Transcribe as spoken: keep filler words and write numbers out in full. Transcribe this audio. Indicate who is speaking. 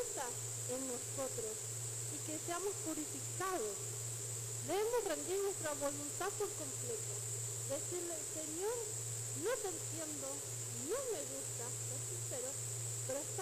Speaker 1: habita en nosotros y que seamos purificados. Debemos rendir nuestra voluntad por completo. Decirle, Señor, no te entiendo, no me gusta, es sincero, pero está